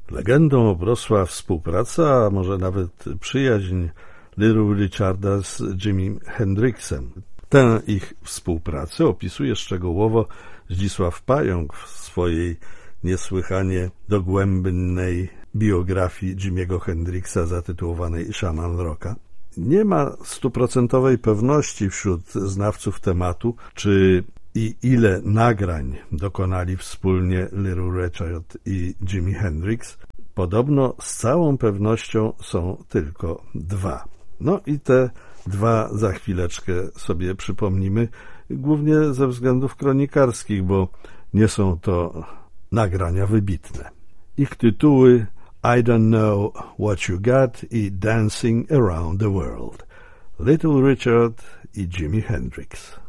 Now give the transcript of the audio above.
Legendą obrosła współpraca, a może nawet przyjaźń Little Richarda z Jimi Hendrixem. Tę ich współpracę opisuje szczegółowo Zdzisław Pająk w swojej niesłychanie dogłębnej biografii Jimiego Hendrixa zatytułowanej Shaman Rocka. Nie ma 100% pewności wśród znawców tematu, czy i ile nagrań dokonali wspólnie Little Richard i Jimi Hendrix. Podobno z całą pewnością są tylko 2. No i te 2 za chwileczkę sobie przypomnimy, głównie ze względów kronikarskich, bo nie są to nagrania wybitne. Ich tytuły I Don't Know What You Got i Dancing Around the World. Little Richard i Jimi Hendrix.